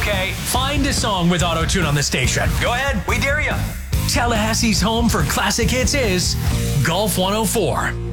Okay. Find a song with auto-tune on the station. Go ahead. We dare you. Tallahassee's home for classic hits is Golf 104.